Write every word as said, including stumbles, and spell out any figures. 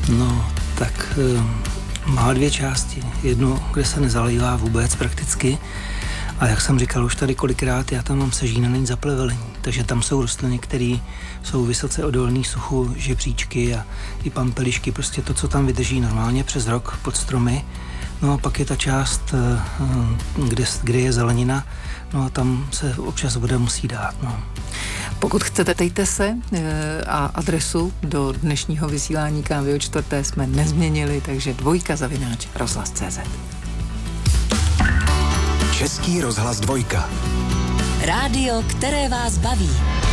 No, tak má dvě části. Jednu, kde se nezalívá vůbec prakticky. A jak jsem říkal už tady kolikrát, já tam mám sežínaný zaplevelení. Takže tam jsou rostliny, které jsou vysoce odolné suchu, žebříčky a i pampelišky. Prostě to, co tam vydrží normálně přes rok pod stromy. No a pak je ta část, kde, kde je zelenina. No a tam se občas voda musí dát, no. Pokud chcete, dejte se a adresu do dnešního vysílání Kávy o čtvrté jsme nezměnili, takže dvojka zavináč rozhlas tečka cé zet. Český rozhlas dvojka. Rádio, které vás baví.